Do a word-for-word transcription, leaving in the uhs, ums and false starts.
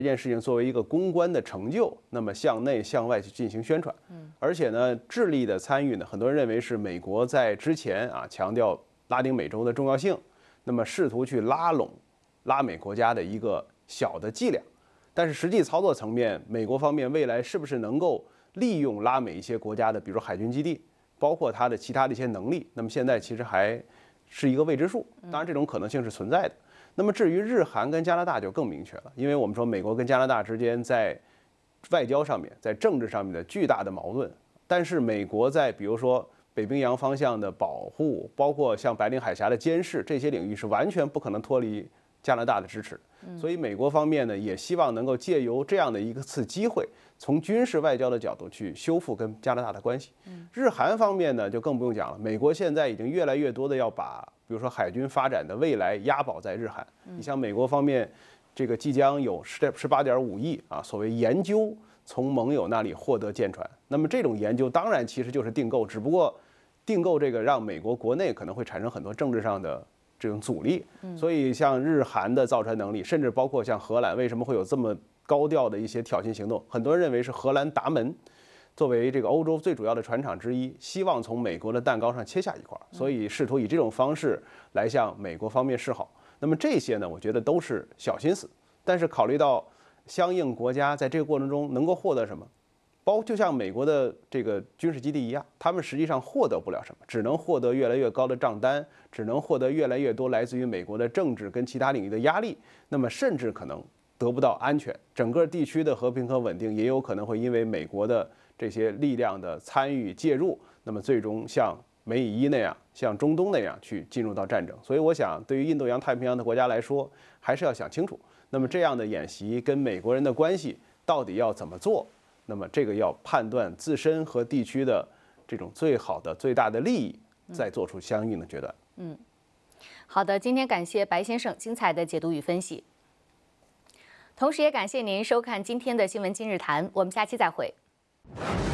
这件事情作为一个公关的成就，那么向内向外去进行宣传。嗯，而且呢，智利的参与呢，很多人认为是美国在之前啊强调拉丁美洲的重要性，那么试图去拉拢拉美国家的一个小的伎俩。但是实际操作层面，美国方面未来是不是能够利用拉美一些国家的，比如海军基地，包括它的其他的一些能力，那么现在其实还是一个未知数。当然，这种可能性是存在的。那么至于日韩跟加拿大就更明确了，因为我们说美国跟加拿大之间在外交上面、在政治上面的巨大的矛盾，但是美国在比如说北冰洋方向的保护，包括像白令海峡的监视这些领域是完全不可能脱离加拿大的支持。所以美国方面呢，也希望能够借由这样的一次机会，从军事外交的角度去修复跟加拿大的关系。日韩方面呢，就更不用讲了，美国现在已经越来越多的要把比如说海军发展的未来押宝在日韩。你像美国方面，这个即将有十十八点五亿啊，所谓研究从盟友那里获得舰船。那么这种研究当然其实就是订购，只不过订购这个让美国国内可能会产生很多政治上的这种阻力。所以像日韩的造船能力，甚至包括像荷兰，为什么会有这么高调的一些挑衅行动？很多人认为是荷兰达门作为这个欧洲最主要的船厂之一，希望从美国的蛋糕上切下一块，所以试图以这种方式来向美国方面示好。那么这些呢，我觉得都是小心思，但是考虑到相应国家在这个过程中能够获得什么，包就像美国的这个军事基地一样，他们实际上获得不了什么，只能获得越来越高的账单，只能获得越来越多来自于美国的政治跟其他领域的压力，那么甚至可能得不到安全，整个地区的和平和稳定也有可能会因为美国的这些力量的参与介入，那么最终像美以伊那样，像中东那样去进入到战争。所以我想，对于印度洋太平洋的国家来说，还是要想清楚，那么这样的演习跟美国人的关系到底要怎么做？那么这个要判断自身和地区的这种最好的、最大的利益，再做出相应的决断。 嗯，好的，今天感谢白先生精彩的解读与分析。同时也感谢您收看今天的新闻今日谈，我们下期再会。